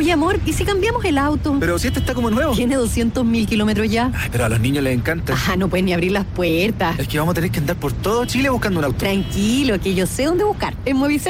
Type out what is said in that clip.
Oye, amor, ¿y si cambiamos el auto? Pero si este está como nuevo. Tiene 200.000 kilómetros ya. Ay, pero a los niños les encanta. No pueden ni abrir las puertas. Es que vamos a tener que andar por todo Chile buscando un auto. Tranquilo, que yo sé dónde buscar. En Movicentro